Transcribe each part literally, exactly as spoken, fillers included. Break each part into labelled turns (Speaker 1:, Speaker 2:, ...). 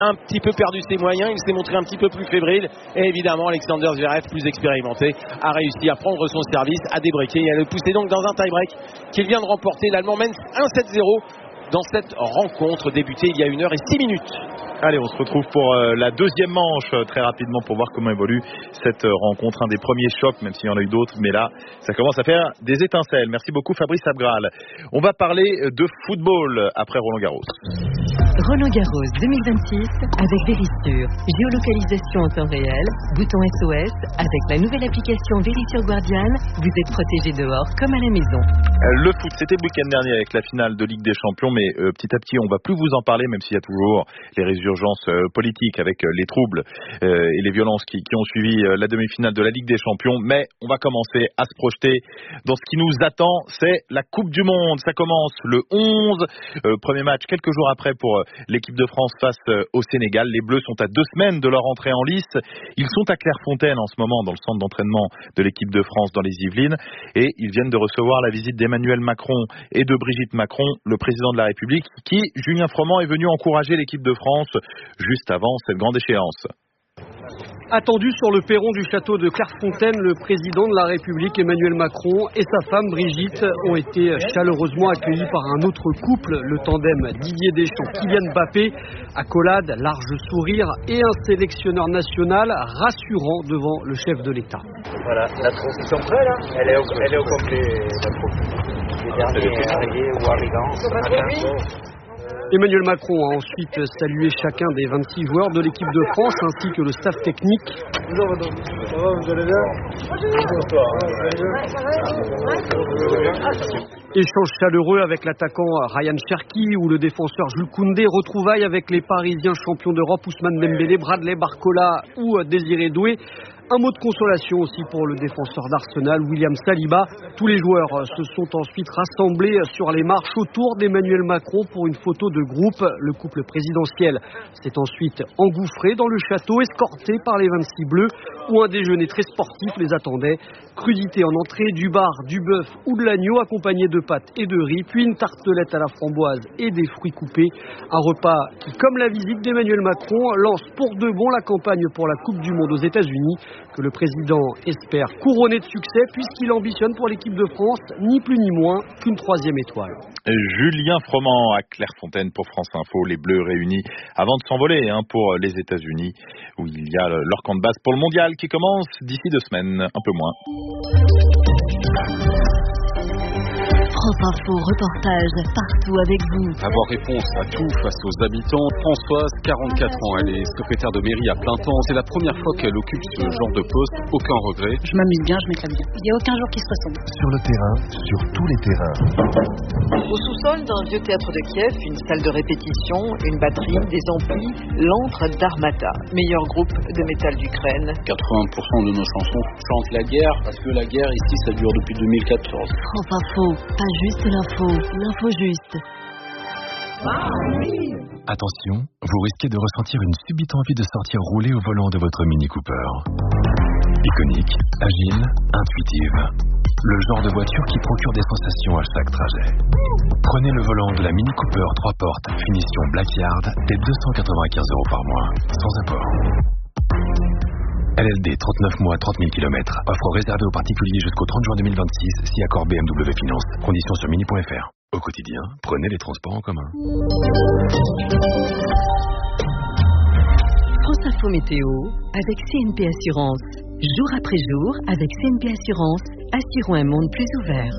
Speaker 1: un petit peu perdu ses moyens, il s'est montré un petit peu plus fébrile et évidemment Alexander Zverev, plus expérimenté, a réussi à prendre son service, à débriquer et à le pousser donc dans un tie-break qu'il vient de remporter. L'Allemand mène un sept zéro dans cette rencontre débutée il y a une heure et six minutes.
Speaker 2: Allez, on se retrouve pour euh, la deuxième manche euh, très rapidement pour voir comment évolue cette euh, rencontre. Un des premiers chocs, même s'il y en a eu d'autres, mais là, ça commence à faire des étincelles. Merci beaucoup Fabrice Abgral. On va parler de football après Roland Garros.
Speaker 3: Roland Garros deux mille vingt-six avec Verisure. Géolocalisation en temps réel, bouton S O S. Avec la nouvelle application Verisure Guardian, vous êtes protégé dehors comme à la maison.
Speaker 2: Euh, le foot, c'était le week-end dernier avec la finale de Ligue des Champions, mais euh, petit à petit, on va plus vous en parler, même s'il y a toujours les résurgences euh, politiques avec euh, les troubles euh, et les violences qui, qui ont suivi euh, la demi-finale de la Ligue des Champions. Mais on va commencer à se projeter dans ce qui nous attend, c'est la Coupe du Monde. Ça commence le onze, euh, premier match quelques jours après pour euh, l'équipe de France face euh, au Sénégal. Les Bleus sont à deux semaines de leur entrée en lice. Ils sont à Clairefontaine en ce moment dans le centre d'entraînement de l'équipe de France dans les Yvelines et ils viennent de recevoir la visite d'Emmanuel Macron et de Brigitte Macron, le président de la République, qui, Julien Froment, est venu encourager l'équipe de France juste avant cette grande échéance.
Speaker 4: Attendu sur le perron du château de Clairefontaine, le président de la République Emmanuel Macron et sa femme Brigitte ont été chaleureusement accueillis par un autre couple, le tandem Didier Deschamps-Kylian Mbappé. Accolade, large sourire et un sélectionneur national rassurant devant le chef de l'État.
Speaker 5: Voilà, la transition prête là, elle est au, elle est au complet. Les derniers arrivés ou arrivants ce matin.
Speaker 4: Emmanuel Macron a ensuite salué chacun des vingt-six joueurs de l'équipe de France ainsi que le staff technique.
Speaker 6: Bonjour madame, ça va, vous allez bien? Bonjour.
Speaker 4: Échange chaleureux avec l'attaquant Ryan Cherki ou le défenseur Jules Koundé. Retrouvailles avec les Parisiens champions d'Europe Ousmane Dembélé, Bradley Barcola ou Désiré Doué. Un mot de consolation aussi pour le défenseur d'Arsenal, William Saliba. Tous les joueurs se sont ensuite rassemblés sur les marches autour d'Emmanuel Macron pour une photo de groupe. Le couple présidentiel s'est ensuite engouffré dans le château, escorté par les vingt-six Bleus, où un déjeuner très sportif les attendait. Crudité en entrée, du bar, du bœuf ou de l'agneau, accompagné de pâtes et de riz, puis une tartelette à la framboise et des fruits coupés. Un repas qui, comme la visite d'Emmanuel Macron, lance pour de bon la campagne pour la Coupe du Monde aux États-Unis, que le président espère couronner de succès puisqu'il ambitionne pour l'équipe de France ni plus ni moins qu'une troisième étoile.
Speaker 2: Julien Froment à Clairefontaine pour France Info, les Bleus réunis avant de s'envoler hein, pour les États-Unis où il y a leur camp de base pour le mondial qui commence d'ici deux semaines, un peu moins.
Speaker 3: France Info, reportage partout avec vous.
Speaker 7: Avoir réponse à tout face aux habitants. Françoise, quarante-quatre ans, elle est secrétaire de mairie à plein temps. C'est la première fois qu'elle occupe ce genre de poste. Aucun regret.
Speaker 8: Je m'amuse bien, je m'éclate bien. Il n'y a aucun jour qui se ressemble.
Speaker 9: Sur le terrain, sur tous les terrains.
Speaker 10: Au sous-sol d'un vieux théâtre de Kiev, une salle de répétition, une batterie, des amplis, l'antre d'Armata, meilleur groupe de métal d'Ukraine.
Speaker 11: quatre-vingts pour cent de nos chansons chantent la guerre, parce que la guerre ici, ça dure depuis deux mille quatorze.
Speaker 3: France Info, pas juste l'info, l'info juste.
Speaker 12: Attention, vous risquez de ressentir une subite envie de sortir rouler au volant de votre Mini Cooper. Iconique, agile, intuitive. Le genre de voiture qui procure des sensations à chaque trajet. Prenez le volant de la Mini Cooper trois portes, finition Blackyard, dès deux cent quatre-vingt-quinze euros par mois, sans apport. L L D, trente-neuf mois, trente mille kilomètres. Offre réservée aux particuliers jusqu'au trente juin deux mille vingt-six, si accord B M W Finance. Conditions sur mini point F R. Au quotidien, prenez les transports en commun.
Speaker 3: France Info Météo avec C N P Assurance. Jour après jour, avec C N P Assurance, assurons un monde plus ouvert.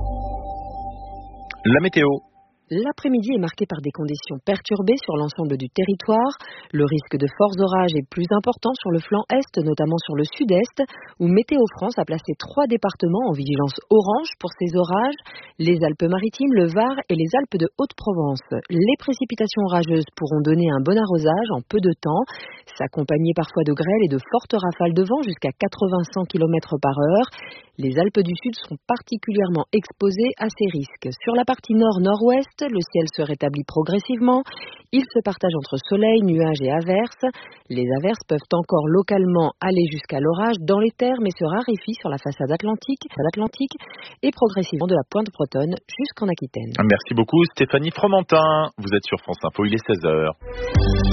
Speaker 2: La météo.
Speaker 13: L'après-midi est marqué par des conditions perturbées sur l'ensemble du territoire. Le risque de forts orages est plus important sur le flanc est, notamment sur le sud-est, où Météo France a placé trois départements en vigilance orange pour ces orages, les Alpes-Maritimes, le Var et les Alpes de Haute-Provence. Les précipitations orageuses pourront donner un bon arrosage en peu de temps, s'accompagner parfois de grêles et de fortes rafales de vent jusqu'à quatre-vingts à cent kilomètres par heure. Les Alpes du Sud seront particulièrement exposées à ces risques. Sur la partie nord-nord-ouest, le ciel se rétablit progressivement. Il se partage entre soleil, nuages et averses. Les averses peuvent encore localement aller jusqu'à l'orage dans les terres, mais se raréfient sur la façade atlantique, l'Atlantique et progressivement de la pointe bretonne jusqu'en Aquitaine.
Speaker 2: Merci beaucoup Stéphanie Fromentin. Vous êtes sur France Info, il est seize heures.